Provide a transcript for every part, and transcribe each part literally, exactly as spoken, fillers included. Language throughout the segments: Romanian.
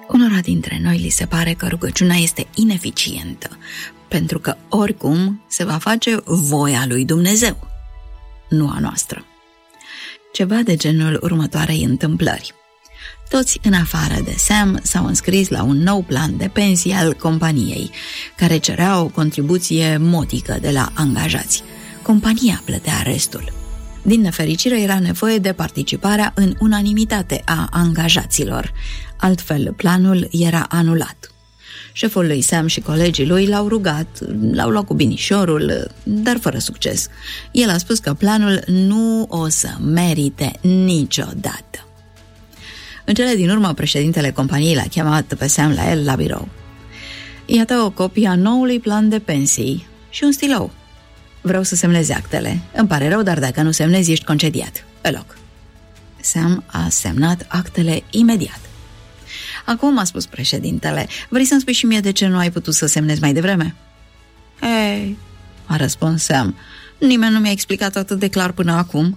Unora dintre noi li se pare că rugăciunea este ineficientă, pentru că oricum se va face voia lui Dumnezeu, nu a noastră. Ceva de genul următoarei întâmplări. Toți, în afară de Sam, s-au înscris la un nou plan de pensie al companiei, care cerea o contribuție modică de la angajați. Compania plătea restul. Din nefericire, era nevoie de participarea în unanimitate a angajaților, altfel planul era anulat. Șeful lui Sam și colegii lui l-au rugat, l-au luat cu binișorul, dar fără succes. El a spus că planul nu o să merite niciodată. În cele din urmă, președintele companiei l-a chemat pe Sam la el la birou. Iată o copie a noului plan de pensii și un stilou. Vreau să semnezi actele. Îmi pare rău, dar dacă nu semnezi, ești concediat. Pe loc. Sam a semnat actele imediat. Acum, a spus președintele, vrei să-mi spui și mie de ce nu ai putut să semnezi mai devreme? Hei, a răspuns Sam, nimeni nu mi-a explicat atât de clar până acum.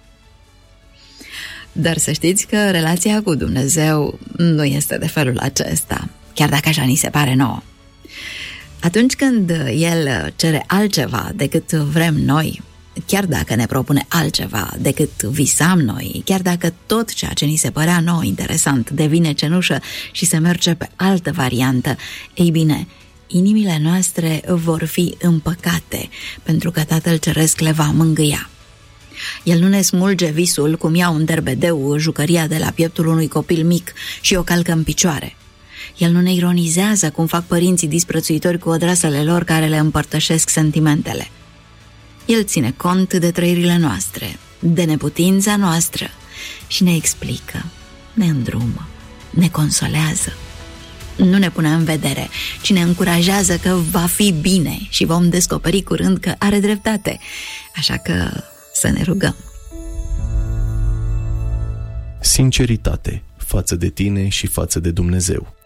Dar să știți că relația cu Dumnezeu nu este de felul acesta, chiar dacă așa ni se pare nouă. Atunci când El cere altceva decât vrem noi, chiar dacă ne propune altceva decât visam noi, chiar dacă tot ceea ce ni se părea nou interesant devine cenușă și se merge pe altă variantă, ei bine, inimile noastre vor fi împăcate, pentru că Tatăl Ceresc le va mângâia. El nu ne smulge visul cum ia un derbedeu jucăria de la pieptul unui copil mic și o calcă în picioare. El nu ne ironizează cum fac părinții disprețuitori cu odrasele lor care le împărtășesc sentimentele. El ține cont de trăirile noastre, de neputința noastră și ne explică, ne îndrumă, ne consolează. Nu ne pune în vedere, ci ne încurajează că va fi bine și vom descoperi curând că are dreptate. Așa că să ne rugăm. Sinceritate față de tine și față de Dumnezeu.